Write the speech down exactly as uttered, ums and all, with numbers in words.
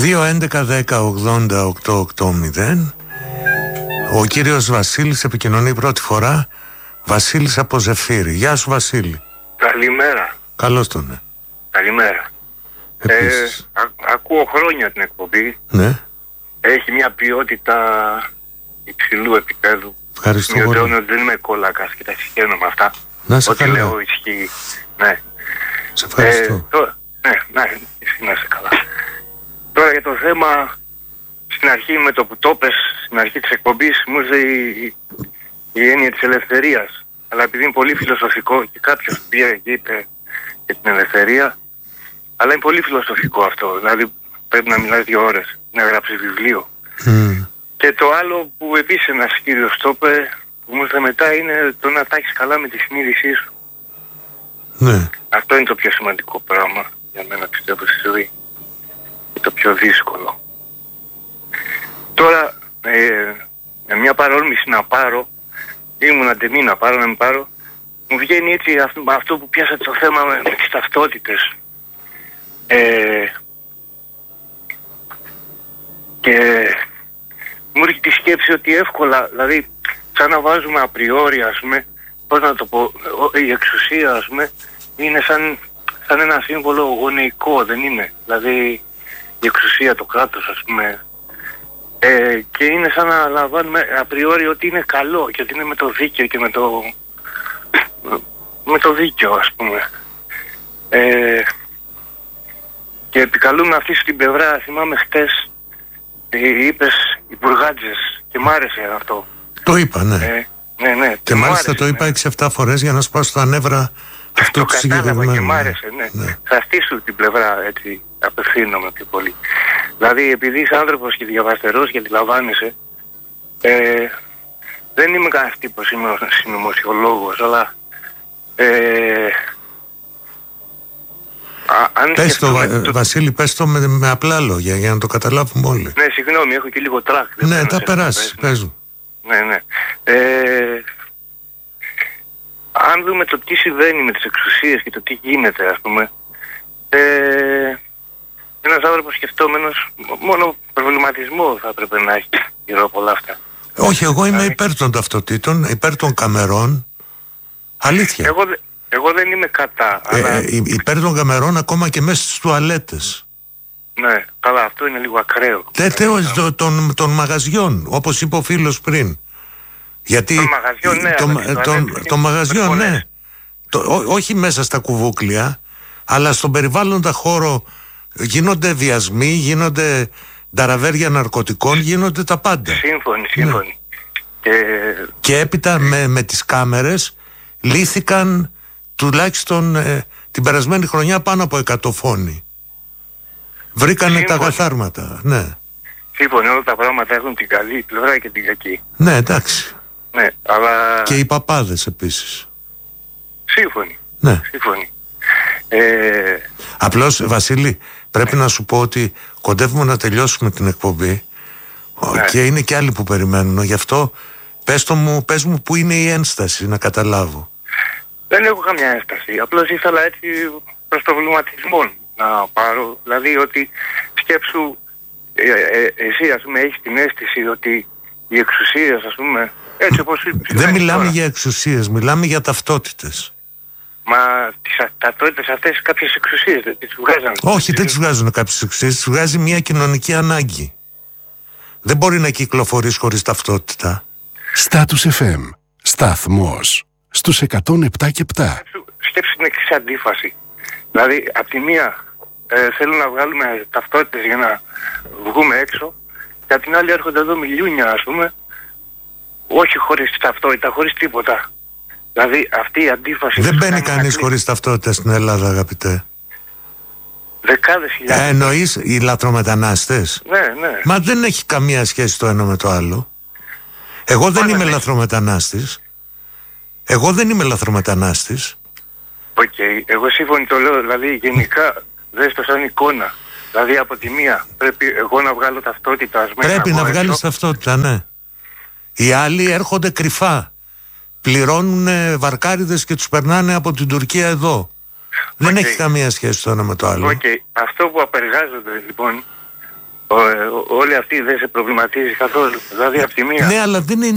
δύο έντεκα δέκα ογδόντα οκτώ ογδόντα. Ο κύριος Βασίλης επικοινωνεί πρώτη φορά. Βασίλης από Ζεφύρι. Γεια σου Βασίλη. Καλημέρα. Καλώς τον. Ναι. Καλημέρα. Ε, α, ακούω χρόνια την εκπομπή. Ναι. Έχει μια ποιότητα υψηλού επίπεδου. Ευχαριστώ πολύ. Μειωτώνω, δεν είμαι κόλακας και τα συγχαίρω με αυτά. Να σε Ό,τι καλά. λέω ισχύει. Ναι. Σε ευχαριστώ. Ε, τώρα, ναι, ναι, εσύ να είσαι καλά. Τώρα για το θέμα, στην αρχή με το που το πες, στην αρχή της εκπομπής μου ήρθε η, η έννοια της ελευθερίας. Αλλά επειδή είναι πολύ φιλοσοφικό και κάποιος πήρε και είπε για την ελευθερία, αλλά είναι πολύ φιλοσοφικό αυτό. Δηλαδή πρέπει να μιλάει δύο ώρες, να γράψει βιβλίο. Mm. Και το άλλο που επίσης ένας κύριος το είπε, που μου ήρθε μετά, είναι το να τα έχεις καλά με τη συνείδησή σου. Ναι. Αυτό είναι το πιο σημαντικό πράγμα για μένα, πιστεύω, στη ζωή. Και το πιο δύσκολο. Τώρα, ε, με μια παρόρμηση να πάρω, ήμουν αντεμή να πάρω, να μην πάρω, μου βγαίνει έτσι αυτό, αυτό που πιάσατε το θέμα με, με τις ταυτότητες. Ε, και μου έρχεται η σκέψη ότι εύκολα, δηλαδή, σαν να βάζουμε απριόρι, ας πούμε, πώς να το πω, η εξουσία, ας πούμε, είναι σαν, σαν ένα σύμβολο γονεϊκό, δεν είναι. Δηλαδή, η εξουσία, το κράτος, ας πούμε, ε, και είναι σαν να λαμβάνουμε απριόρι ότι είναι καλό και ότι είναι με το δίκαιο και με το, με το δίκαιο, ας πούμε. Ε, και επικαλούμε αυτή στην πλευρά, θυμάμαι χτες, ε, είπες υπουργάτζες και μ' άρεσε αυτό. Το είπα, ναι. Ε, ναι, ναι. Και μάλιστα άρεσε, το είπα ναι. έξι εφτά φορές για να σπάσω τα νεύρα αυτού Το του κατάλαβα συγκεκριμένου. και μ' άρεσε, ναι. ναι. Θα στήσω την πλευρά, έτσι, απευθύνομαι πιο πολύ. Δηλαδή, επειδή είσαι άνθρωπος και διαβαστερός και αντιλαμβάνεσαι, ε, δεν είμαι κανένας τύπος, είμαι συνωμοσιολόγος, αλλά ε, α, αν Πες το, σκεφτούμε, Βα- το... Βασίλη, πες το με, με απλά λόγια για να το καταλάβουμε όλοι. Ναι, συγγνώμη, έχω και λίγο τρακ. δεν Ναι, θέλω τα να σε περάσεις, εκπομπές, πες μου. Ναι, ναι. Ε, αν δούμε το τι συμβαίνει με τις εξουσίες και το τι γίνεται, ας πούμε, ε, ένας άνθρωπος σκεφτόμενος μόνο προβληματισμό θα έπρεπε να έχει γύρω από όλα αυτά. Όχι, εγώ είμαι Δηλαδή, υπέρ των ταυτοτήτων, υπέρ των καμερών. Αλήθεια. Εγώ, δε- εγώ δεν είμαι κατά, Ε, αλλά ε, υπέρ των καμερών ακόμα και μέσα στις τουαλέτες. ναι, καλά, αυτό είναι λίγο ακραίο. Τέτοιο το- των, των μαγαζιών, όπως είπε ο φίλος πριν. Γιατί Των μαγαζιών, ναι, το, αλλά ε, στις των- τουαλέτες των είναι μαγαζιών, πολλές. ναι. Το, ό, όχι μέσα στα κουβούκλια, αλλά στον περιβάλλοντα χώρο γίνονται βιασμοί, γίνονται ταραβέρια ναρκωτικών, γίνονται τα πάντα. Σύμφωνοι, σύμφωνοι. Και Και έπειτα με, με τις κάμερες λύθηκαν τουλάχιστον ε, την περασμένη χρονιά πάνω από εκατό φόνοι. Βρήκανε Σύμφωνοι. τα καθάρματα, ναι. σύμφωνοι, όλα τα πράγματα έχουν την καλή πλευρά και την κακή. Ναι, εντάξει. Ναι, αλλά Και οι παπάδες επίσης. σύμφωνοι, Ναι. σύμφωνοι. Ε, Απλώς, Βασίλη, πρέπει να σου πω ότι κοντεύουμε να τελειώσουμε την εκπομπή Ναι. και είναι και άλλοι που περιμένουν. Γι' αυτό πες, το μου, πες μου που είναι η ένσταση, να καταλάβω. δεν έχω καμιά ένσταση. Απλώς ήθελα έτσι προς προβληματισμό να πάρω. Δηλαδή ότι σκέψου, ε, ε, εσύ ας πούμε έχεις την αίσθηση ότι οι εξουσίες, ας πούμε, έτσι όπως Δεν συμβαίνει μιλάμε τώρα. για εξουσίες, μιλάμε για ταυτότητες. Μα τις ταυτότητες αυτές κάποιες εξουσίες δεν τις βγάζαν. Όχι, δεν τις βγάζουν κάποιες εξουσίες, τις βγάζει μια κοινωνική ανάγκη. Δεν μπορεί να κυκλοφορείς χωρίς ταυτότητα. Status εφ εμ. Σταθμός. Στους εκατόν επτά και επτά. Σκέψου, σκέψου την εξής αντίφαση. Δηλαδή, από τη μία ε, θέλουν να βγάλουμε ταυτότητες για να βγούμε έξω, και από την άλλη έρχονται εδώ μιλιούνια, ας πούμε, όχι χωρίς ταυτότητα, χωρίς τίποτα. Δηλαδή, αυτή η αντίφαση... Δεν τους μπαίνει κάνει να κανείς κλείσει. χωρίς ταυτότητα στην Ελλάδα, αγαπητέ. Δεκάδες Ε, χιλιάδες. εννοείς οι λαθρομετανάστες? Ναι, ναι. Μα δεν έχει καμία σχέση το ένα με το άλλο. Εγώ δεν Μα είμαι ναι. λαθρομετανάστης. Εγώ δεν είμαι λαθρομετανάστης. Οκ, okay. Εγώ σύμφωνοι το λέω, δηλαδή γενικά δες το σαν εικόνα. Δηλαδή από τη μία πρέπει εγώ να βγάλω ταυτότητα, ας πούμε, Πρέπει να να βγω βγάλεις έξω. ταυτότητα, ναι. Οι άλλοι έρχονται κρυφά. Πληρώνουν βαρκάριδες και τους περνάνε από την Τουρκία εδώ. Δεν Οκ. έχει καμία σχέση το ένα με το άλλο. Οκ, okay. Αυτό που απεργάζονται λοιπόν ο, ε, όλη αυτή δεν σε προβληματίζει καθόλου, δηλαδή από τη μία. Ναι, αλλά δεν είναι